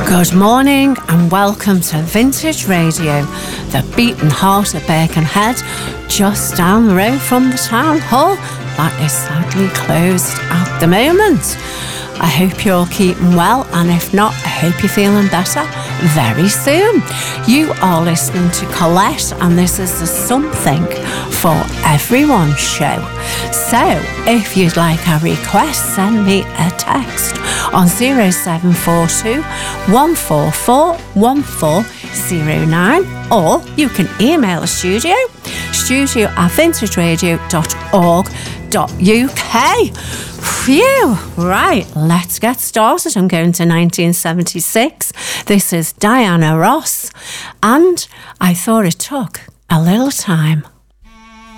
Good morning and welcome to Vintage Radio, the beating heart of Birkenhead, just down the road from the town hall that is sadly closed at the moment. I hope you're keeping well, and if not, I hope you're feeling better very soon. You are listening to Colette, and this is the Something for Everyone show. So, if you'd like a request, send me a text on 0742 144 1409, or you can email the studio@vintageradio.org.uk. Phew! Right, let's get started. I'm going to 1976. This is Diana Ross, and I thought it took a little time.